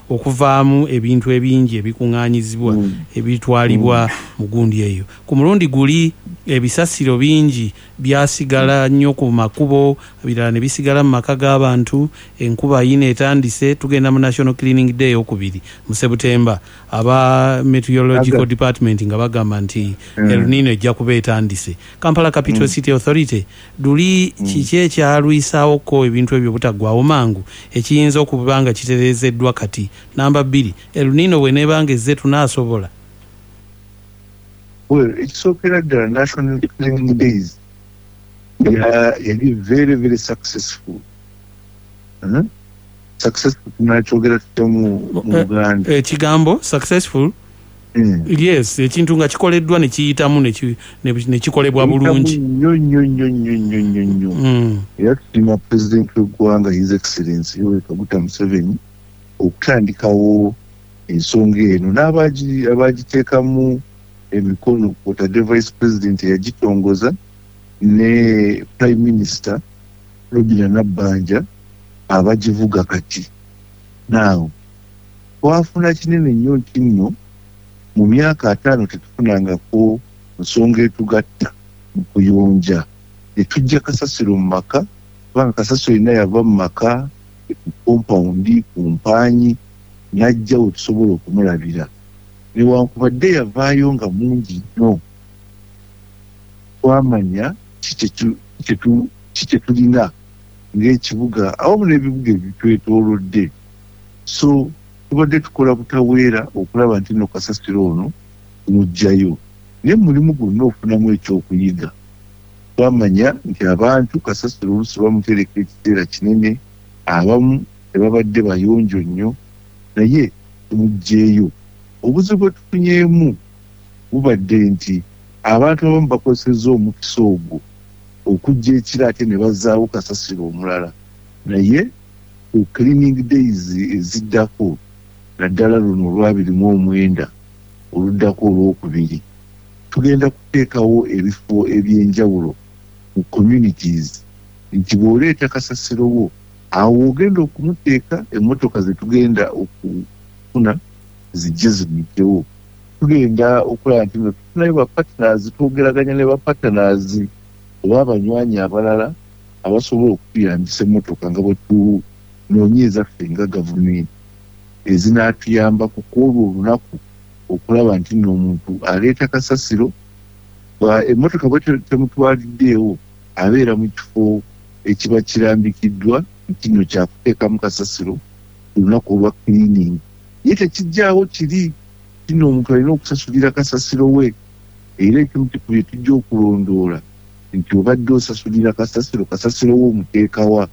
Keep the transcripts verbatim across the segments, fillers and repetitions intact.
okuvaamu ebintu ebingi ebikuŋŋaanyizibwa mm. ebitwalibwa mm. mu gundi eyo. Ku mulundi guli ebisasiro bingi byasigala nnyo ku makubo, ebirala ne bisigala mu maka g'abantu. Enkuba yina etandise, tugenda mu National Cleaning Day okubiri mu September. Aba Meteorological Aga. Department nga bagamba nti mm. El Nino ejja kuba etandise. Kampala Capital mm. City Authority duli mm. kiki ekyalwisaawoko ebintu ebyo butaggwawo mangu ekiyinza okuba nga kitereezeddwa kati? Namba bbiri, El Nino bw'eneebanga ezze tunaasobola? Well, ekisookera ddala National Cleaning Days yali very very successful. Uh-huh. Successful tunakyogera tutya mu Uganda. Ekigambo successful? Mm. Yes, ekintu nga kikoleddwa ne kiyitamu ne kikolebwa bulungi. Nnyo nnyo nnyo nnyo nnyo nnyo nnyo. Era tutima President w'eggwanga His Excellency Yoweri Kaguta Museveni okutandikawo ensonga eno n'abagiteekamu emikono kwotadde Vice President yagitongoza ne Prime Minister Robinah Nabbanja abagivuga kati. Now twafuna kinene nnyo nti nno mu myaka ataano tetufunangako nsonga etugatta mu kuyonja. Ne tujja kasasiro mu maka, kubanga kasasiro yenna yava mu maka ku kompawundi ku mpaanyi n'ajja we tusobola okumulabira. Newankubadde yavaayo nga mungi nnyo, twamanya kye tulina ng'ekibuga awamu n'ebibuga ebitwetoolodde. So tubadde tukola butaweera okulaba nti no kasasiro ono tumugjayo, naye mulimu gwonna ofunamu ekyokuyiga. Twamanya nti abantu kasasiro oluusi bamutereka ekiseera kinene, abamu tebabadde bayonjo nnyo, naye tumugjeeyo. Obuzibu bwe tufunyeemu bubadde nti abantu abamu bakozesezza omukisa ogwo okujja ekiro ate ne bazaawo kasasiro omulala. Naye ku cleaning days eziddako, naddala luno olwabiri mu omwenda oluddako olwokubiri, tugenda kuteekawo ebifo ebyenjawulo mu communities nti bw'oleeta kasasiro wo awo ogenda okumuteeka, emmotoka ze tugenda okufuna zijje zimujjewo. Tugenda okulaba nti tufunayo bapartners, twogeraganya ne bapartners oba abanywanyi abalala abasobola okutuyambisa emmotoka nga bwe tunoonyeza ffe nga gavumenti ezinaatuyambako kwolwo olunaku okulaba nti nno omuntu aleeta kasasiro, emmotoka bwe temutwaliddeewo abeera mu kifo ekiba kirambikiddwa nti nno kyakuteekamu kasasiro ku lunaku olwa cleaning. Ye tekijjaawo kiri kino omuntu alina okusasulira kasasiro we, era ekimu kiku bye tujja okulondoola nti obadde osasulira kasasiro, kasasiro wo omuteekawa.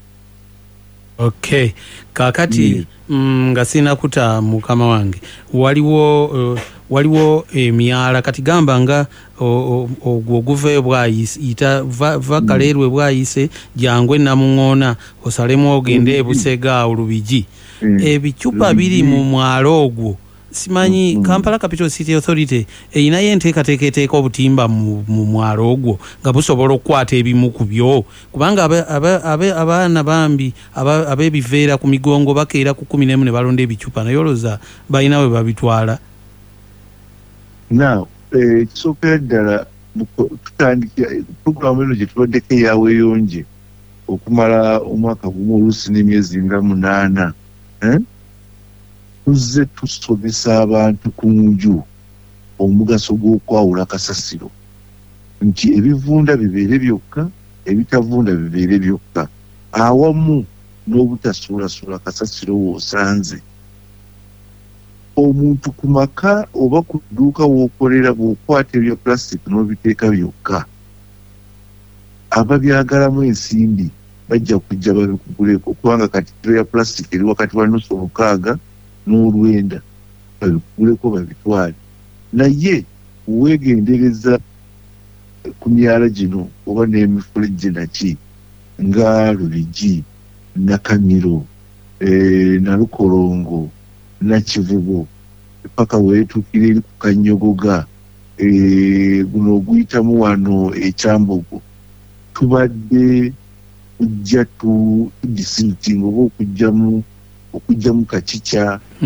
Okay, kakati mm. mm, nga sina kuta mukama wange waliwo uh, waliwo emyala kati gamba nga ogwo guveyo bwayita vakalerwe bwayise jangwe namuŋona osalemu ogende ebusega olubiji mm. ebicupa biri mu mwalo ogwo simanyi. mm. Kampala Capital City Authority eyinayo enteekateeka eteeka obutimba mu mwalo ogwo nga busobola okukwata ebimu ku byo, kubanga abaana bambi ab'ebiveera ku migongo bakeera ku kumi n'emu ne balonda ebicupa naye olowooza balina we babitwala. Now ekisookera ddala tutandikira puroguramu eno gye tubaddeko eyaweeyonje okumala omwaka gumu oluusi n'emyezi nga munaana, tuzze tusomesa abantu ku nju omugaso gw'okwawula kasasiro, nti ebivunda bibeere byokka, ebitavunda bibeere byokka, awamu n'obutasuulasula kasasiro w'osanze. Omuntu ku maka oba ku dduuka w'okolera bw'okwata ebya plastic n'obiteeka byokka, ababyagalamu ensimbi bajja kujja babikuguleko, kubanga kati kiro ya plastic eri wakati wa nusu omukaaga n'olwenda, babikuguleko babitwale. Naye weegendereza ku myala gino oba n'emifulejje naki nga Lubigi, Nakamiro, e, Nalukolongo, Nakivubo, paka weetuukira eri ku Kanyogoga, e, guno oguyitamu wano ekyambogo, tubadde kujja tu disinting oba okujjamu okujjamu kakikya